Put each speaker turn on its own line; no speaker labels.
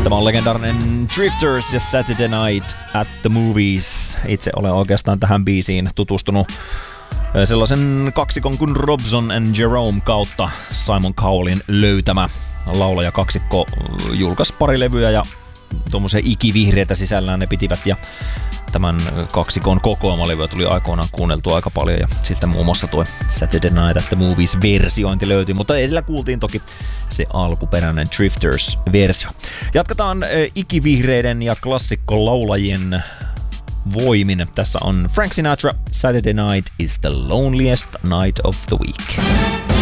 Tämä on legendaarinen Drifters ja Saturday Night at the Movies. Itse olen oikeastaan tähän biisiin tutustunut sellaisen kaksikon kuin Robson and Jerome kautta. Simon Cowellin löytämä laulaja kaksikko julkaisi pari levyä ja tuommoisia ikivihreitä sisällään ne pitivät ja tämän kaksikon kokoelmalevyä tuli aikoinaan kuunneltua aika paljon ja sitten muun muassa tuo Saturday Night at the Movies -versiointi löytyi, mutta edellä kuultiin toki se alkuperäinen Drifters-versio. Jatketaan ikivihreiden ja klassikkolaulajien voimin. Tässä on Frank Sinatra, Saturday Night is the loneliest night of the week.